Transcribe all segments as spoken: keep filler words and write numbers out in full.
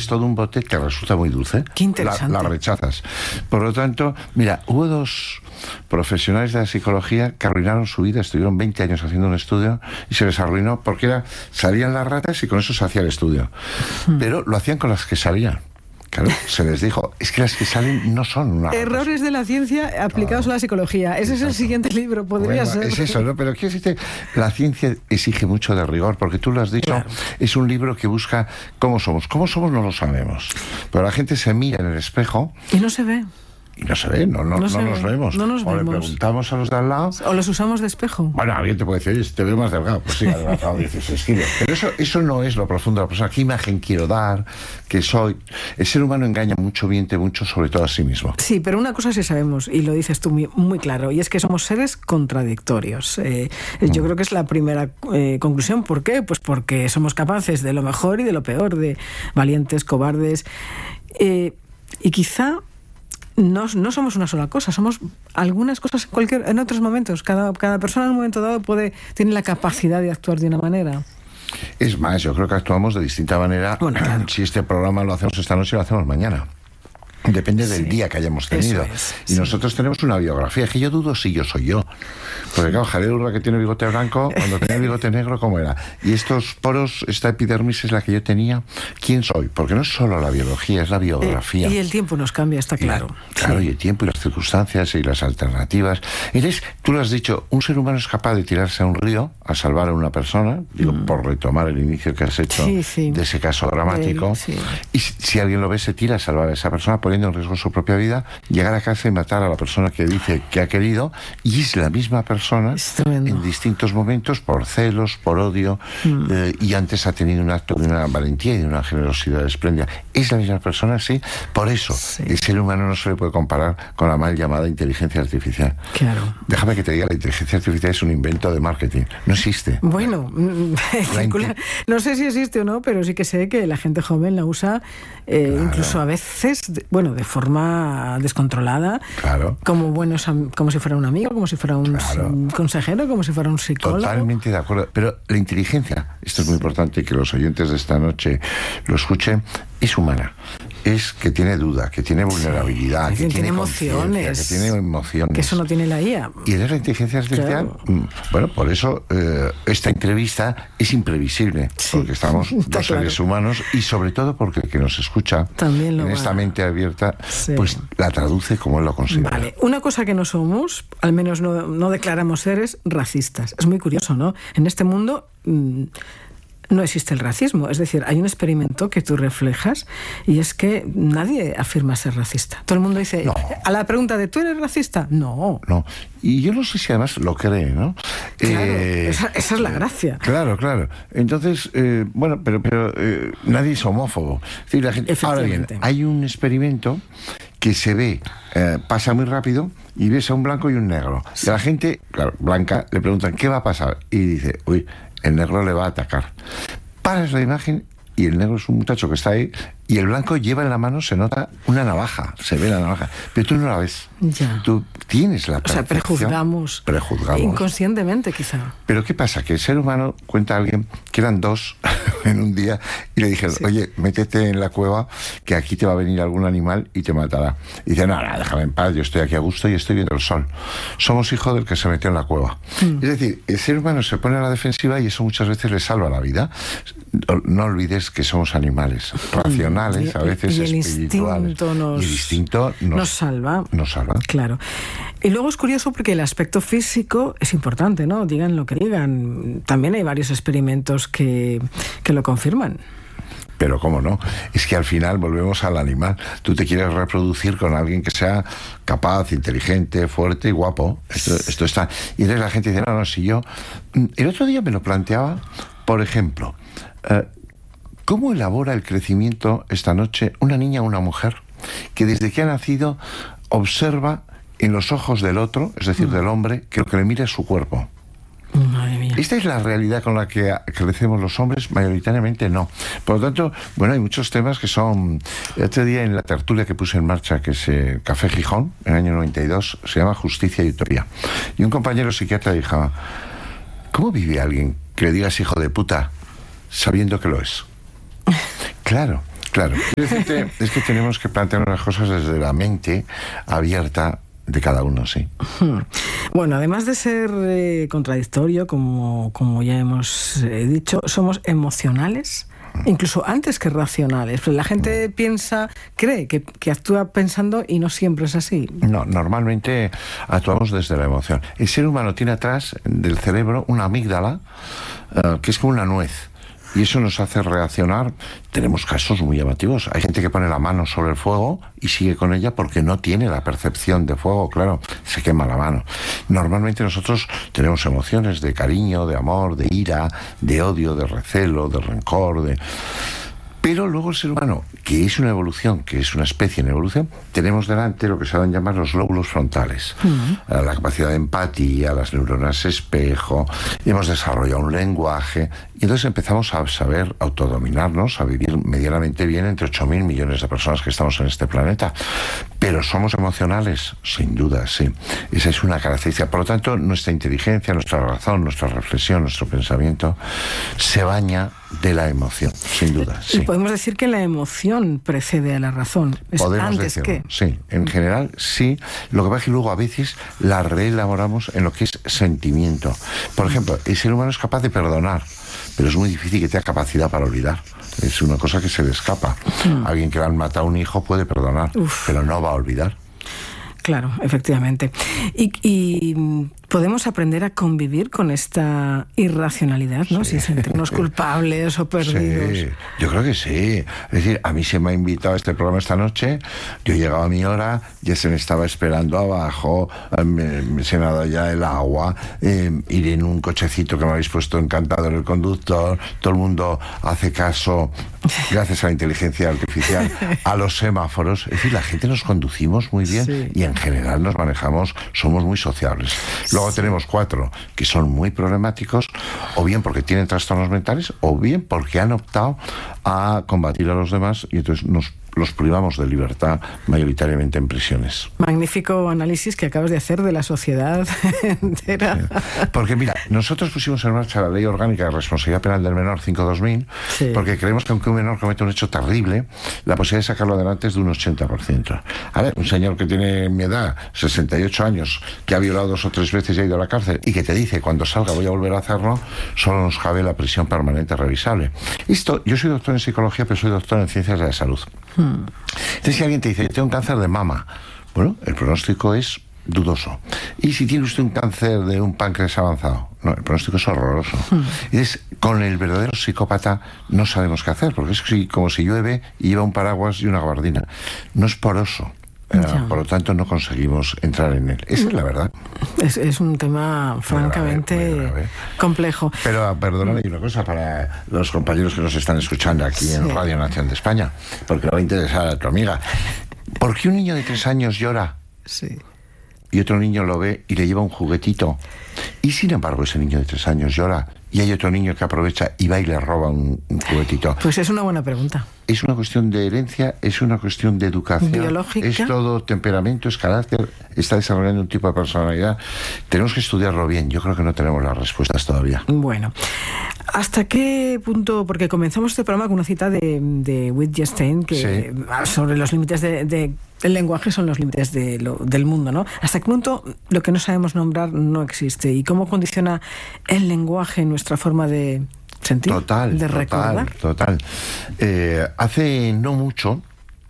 abres todo un bote, te resulta muy dulce. Qué interesante. La, la rechazas. Por lo tanto, mira, hubo dos profesionales de la psicología que arruinaron su vida, estuvieron veinte años haciendo un estudio y se les arruinó porque era, salían las ratas y con eso se hacía el estudio. Hmm. Pero lo hacían con las que salían. Claro, se les dijo, es que las que salen no son una ratas. Errores de la ciencia aplicados claro. a la psicología. Ese Exacto. es el siguiente libro, podría bueno, ser. Es eso, ¿no? Pero quiero decirte, la ciencia exige mucho de rigor, porque tú lo has dicho, claro. es un libro que busca cómo somos. Cómo somos no lo sabemos. Pero la gente se mira en el espejo y no se ve. Y no se ve, no, no, no, no nos ve. vemos. No nos o vemos. le preguntamos a los de al lado. O los usamos de espejo. Bueno, alguien te puede decir, oye, te veo más delgado. Pues sí, adelgazado dieciséis kilos. Pero eso, eso no es lo profundo de la persona. ¿Qué imagen quiero dar? ¿Qué soy? El ser humano engaña mucho, miente mucho, sobre todo a sí mismo. Sí, pero una cosa sí sabemos, y lo dices tú muy, muy claro, y es que somos seres contradictorios. Eh, yo mm. creo que es la primera eh, conclusión. ¿Por qué? Pues porque somos capaces de lo mejor y de lo peor, de valientes, cobardes. Eh, y quizá... No, no somos una sola cosa, somos algunas cosas en, cualquier, en otros momentos. Cada, cada persona en un momento dado puede, tiene la capacidad de actuar de una manera. Es más, yo creo que actuamos de distinta manera. Bueno, claro. Si este programa lo hacemos esta noche, lo hacemos mañana. Depende del sí, día que hayamos tenido. Es, y sí. nosotros tenemos una biografía. Es que yo dudo si yo soy yo. Porque claro, Jalil Urra, que tiene bigote blanco, cuando tenía bigote negro, ¿cómo era? Y estos poros, esta epidermis es la que yo tenía. ¿Quién soy? Porque no es solo la biología, es la biografía. Eh, y el tiempo nos cambia, está claro. Y la, claro, sí. y el tiempo y las circunstancias y las alternativas. Entonces, tú lo has dicho, un ser humano es capaz de tirarse a un río a salvar a una persona, digo, mm. por retomar el inicio que has hecho sí, sí. de ese caso dramático. Sí, sí. Y si, si alguien lo ve, se tira a salvar a esa persona, poniendo en riesgo su propia vida, llegar a casa y matar a la persona que dice que ha querido, y es la misma persona en distintos momentos, por celos, por odio, mm. eh, y antes ha tenido un acto de una valentía y de una generosidad espléndida. Es la misma persona, sí. Por eso, sí. el ser humano no se le puede comparar con la mal llamada inteligencia artificial. Claro. Déjame que te diga, la inteligencia artificial es un invento de marketing. No existe. Bueno, inter... no sé si existe o no, pero sí que sé que la gente joven la usa eh, claro. incluso a veces, de, bueno, de forma descontrolada, claro. como buenos, como si fuera un amigo, como si fuera un, claro. un consejero, como si fuera un psicólogo. Totalmente de acuerdo. Pero la inteligencia, esto es muy importante que los oyentes de esta noche lo escuchen, es humana. Es que tiene duda, que tiene vulnerabilidad, sí, que, que tiene emociones, que tiene emociones. Que eso no tiene la I A. Y de la inteligencia artificial, claro. bueno, por eso eh, esta entrevista es imprevisible, sí, porque estamos dos claro. seres humanos y sobre todo porque el que nos escucha también lo en va. esta mente abierta, sí. pues la traduce como él lo considera. Vale, una cosa que no somos, al menos no, no declaramos seres racistas. Es muy curioso, ¿no? En este mundo... Mmm, no existe el racismo, es decir, hay un experimento que tú reflejas y es que nadie afirma ser racista. Todo el mundo dice, no. a la pregunta de ¿tú eres racista? No. No, y yo no sé si además lo cree, ¿no? Claro, eh, esa, esa es la gracia. Claro, claro. Entonces, eh, bueno, pero, pero eh, nadie es homófobo. Es decir, la gente, ahora bien, hay un experimento que se ve, eh, pasa muy rápido y ves a un blanco y un negro. Sí. Y a la gente, claro, blanca, le preguntan, ¿qué va a pasar? Y dice, uy, el negro le va a atacar. Paras la imagen y el negro es un muchacho que está ahí y el blanco lleva en la mano, se nota una navaja, se ve la navaja, pero tú no la ves. Ya. Tú tienes la percepción. O sea, prejuzgamos. Prejuzgamos. Inconscientemente, quizá. Pero ¿qué pasa? Que el ser humano, cuenta a alguien que eran dos en un día y le dijeron, sí. oye, métete en la cueva que aquí te va a venir algún animal y te matará. Y dice, no, no, déjame en paz, yo estoy aquí a gusto y estoy viendo el sol. Somos hijos del que se metió en la cueva. Mm. Es decir, el ser humano se pone a la defensiva y eso muchas veces le salva la vida. No olvides que somos animales racionales, a veces y el espirituales. Instinto nos, y el instinto nos, nos salva. Nos salva. Claro. Y luego es curioso porque el aspecto físico es importante, ¿no? Digan lo que digan. También hay varios experimentos que, que lo confirman. Pero cómo no, es que al final volvemos al animal. Tú te quieres reproducir con alguien que sea capaz, inteligente, fuerte y guapo. Esto, esto está. Y entonces la gente dice, no, no, si yo... El otro día me lo planteaba, por ejemplo, eh, ¿cómo elabora el crecimiento esta noche una niña o una mujer que desde que ha nacido observa en los ojos del otro, es decir, mm. del hombre, que lo que le mira es su cuerpo? Madre mía. ¿Esta es la realidad con la que crecemos los hombres? Mayoritariamente no. Por lo tanto, bueno, hay muchos temas que son... El otro día en la tertulia que puse en marcha, que es eh, Café Gijón, en el año noventa y dos, se llama Justicia y Utopía. Y un compañero psiquiatra dijo, ¿cómo vive alguien que le digas hijo de puta sabiendo que lo es? Claro. Claro, quiero decirte, es que tenemos que plantear las cosas desde la mente abierta de cada uno, sí. Bueno, además de ser eh, contradictorio, como, como ya hemos eh, dicho, somos emocionales, incluso antes que racionales. La gente piensa, cree que, que actúa pensando y no siempre es así. No, normalmente actuamos desde la emoción. El ser humano tiene atrás del cerebro una amígdala uh, que es como una nuez. Y eso nos hace reaccionar. Tenemos casos muy llamativos. Hay gente que pone la mano sobre el fuego y sigue con ella porque no tiene la percepción de fuego. Claro, se quema la mano. Normalmente nosotros tenemos emociones de cariño, de amor, de ira, de odio, de recelo, de rencor, de... Pero luego el ser humano, que es una evolución, que es una especie en evolución, tenemos delante lo que se saben llamar los lóbulos frontales. Uh-huh. La capacidad de empatía, las neuronas espejo, y hemos desarrollado un lenguaje, y entonces empezamos a saber autodominarnos, a vivir medianamente bien entre ocho mil millones de personas que estamos en este planeta. Pero somos emocionales, sin duda, sí. Esa es una característica. Por lo tanto, nuestra inteligencia, nuestra razón, nuestra reflexión, nuestro pensamiento, se baña de la emoción, sin duda, sí. Y podemos decir que la emoción precede a la razón. Es Podemos antes decirlo, que... sí. En general, sí. Lo que pasa es que luego a veces la reelaboramos en lo que es sentimiento. Por ejemplo, el ser humano es capaz de perdonar, pero es muy difícil que tenga capacidad para olvidar. Es una cosa que se le escapa. Mm. Alguien que le han matado a un hijo puede perdonar, Uf. pero no va a olvidar. Claro, efectivamente. Y, y podemos aprender a convivir con esta irracionalidad, ¿no? Sí. Sin sentirnos culpables o perdidos. Sí, yo creo que sí. Es decir, a mí se me ha invitado a este programa esta noche, yo he llegado a mi hora, ya se me estaba esperando abajo, me, me se me ha dado ya el agua, eh, iré en un cochecito que me habéis puesto encantador el conductor, todo el mundo hace caso, gracias a la inteligencia artificial, a los semáforos. Es decir, la gente nos conducimos muy bien, sí. Y en general nos manejamos, somos muy sociables. Luego tenemos cuatro que son muy problemáticos, o bien porque tienen trastornos mentales, o bien porque han optado a combatir a los demás y entonces nos los privamos de libertad mayoritariamente en prisiones. Magnífico análisis que acabas de hacer de la sociedad entera. Sí. Porque mira, nosotros pusimos en marcha la Ley Orgánica de Responsabilidad Penal del Menor cinco barra dos mil, sí. Porque creemos que aunque un menor cometa un hecho terrible, la posibilidad de sacarlo adelante es de un ochenta por ciento. A ver, un señor que tiene mi edad, sesenta y ocho años, que ha violado dos o tres veces y ha ido a la cárcel, y que te dice, cuando salga voy a volver a hacerlo, solo nos cabe la prisión permanente revisable. Esto, yo soy doctor en psicología, pero soy doctor en ciencias de la salud. Hmm. Entonces, si alguien te dice, yo tengo un cáncer de mama, bueno, el pronóstico es dudoso. Y si tiene usted un cáncer de un páncreas avanzado, no, el pronóstico es horroroso. Hmm. Entonces, con el verdadero psicópata no sabemos qué hacer, porque es como si llueve y lleva un paraguas y una gabardina. No es poroso. Uh, por lo tanto, no conseguimos entrar en él. Esa es la verdad. Es, es un tema francamente muy grave, muy grave. complejo. Pero perdóname una cosa para los compañeros que nos están escuchando aquí sí. en Radio Nación de España, porque le va a interesar a tu amiga. ¿Por qué un niño de tres años llora? Sí. Y otro niño lo ve y le lleva un juguetito. Y sin embargo, ese niño de tres años llora y hay otro niño que aprovecha y va y le roba un, un juguetito. Pues es una buena pregunta. Es una cuestión de herencia, es una cuestión de educación. Biológica. Es todo temperamento, es carácter, está desarrollando un tipo de personalidad. Tenemos que estudiarlo bien. Yo creo que no tenemos las respuestas todavía. Bueno, ¿hasta qué punto? Porque comenzamos este programa con una cita de, de Wittgenstein que sí. sobre los límites de, de el lenguaje son los límites de lo, del mundo, ¿no? ¿Hasta qué punto lo que no sabemos nombrar no existe? ¿Y cómo condiciona el lenguaje nuestra forma de sentir, total, de recordar? Total, total. Eh, hace no mucho,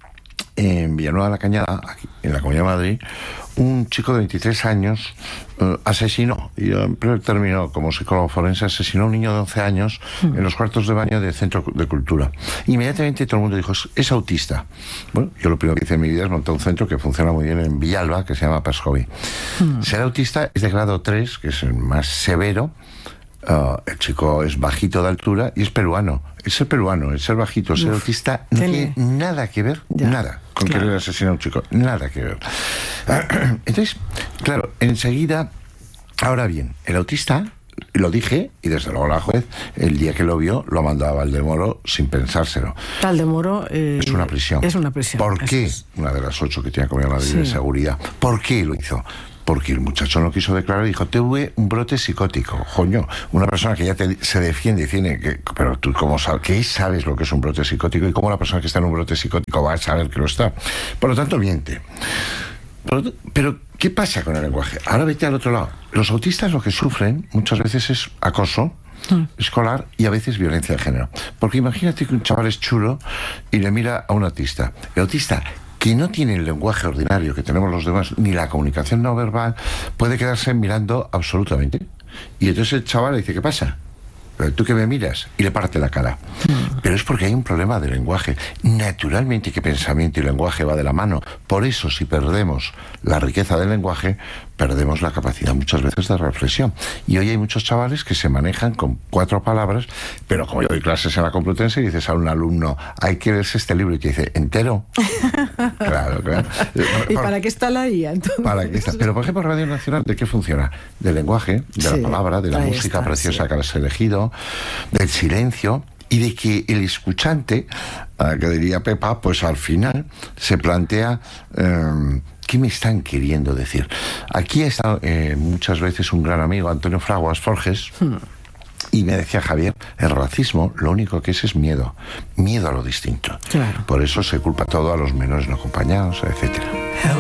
en Villanueva de la Cañada, aquí, en la Comunidad de Madrid, un chico de veintitrés años uh, asesinó, y en primer término, como psicólogo forense, asesinó a un niño de once años mm. en los cuartos de baño del Centro de Cultura. Inmediatamente todo el mundo dijo, es, es autista. Bueno, yo lo primero que hice en mi vida es montar un centro que funciona muy bien en Villalba, que se llama Pascovi. Mm. Ser autista es de grado tres, que es el más severo. Uh, el chico es bajito de altura y es peruano. Es ser peruano, es ser bajito, ser Uf, autista, no tiene nada que ver, ya, nada, con claro. querer asesinar a un chico, nada que ver. Entonces, claro, enseguida, ahora bien, el autista, lo dije, y desde luego la juez, el día que lo vio, lo mandó a Valdemoro sin pensárselo. Valdemoro eh, es una prisión. Es una prisión. ¿Por qué? Es. Una de las ocho que tiene Comunidad de Madrid sí. de seguridad. ¿Por qué lo hizo? porque el muchacho no quiso declarar y dijo, tuve un brote psicótico. Coño, una persona que ya te, se defiende y tiene que... Pero tú, ¿cómo sabes, ¿qué sabes lo que es un brote psicótico? ¿Y cómo la persona que está en un brote psicótico va a saber que lo está? Por lo tanto, miente. Pero, pero, ¿qué pasa con el lenguaje? Ahora vete al otro lado. Los autistas lo que sufren muchas veces es acoso escolar y a veces violencia de género. Porque imagínate que un chaval es chulo y le mira a un autista. El autista, que no tiene el lenguaje ordinario que tenemos los demás, ni la comunicación no verbal, puede quedarse mirando absolutamente. Y entonces el chaval le dice, ¿qué pasa? ¿Tú que me miras? Y le parte la cara. Mm. Pero es porque hay un problema de lenguaje. Naturalmente que pensamiento y lenguaje va de la mano. Por eso, si perdemos la riqueza del lenguaje, perdemos la capacidad muchas veces de reflexión. Y hoy hay muchos chavales que se manejan con cuatro palabras, pero como yo doy clases en la Complutense y dices a un alumno, hay que leerse este libro, y te dice, ¿entero? Claro, claro. ¿Y por, para qué está la I A, entonces? Para qué está. Pero, por ejemplo, Radio Nacional, ¿de qué funciona? Del lenguaje, de sí, la palabra, de la música está, preciosa sí. que has elegido, del silencio, y de que el escuchante, uh, que diría Pepa, pues al final se plantea um, ¿qué me están queriendo decir? Aquí ha estado eh, muchas veces un gran amigo, Antonio Fraguas Forges, hmm. y me decía, Javier, el racismo lo único que es es miedo, miedo a lo distinto. Claro. Por eso se culpa todo a los menores no acompañados, etcétera.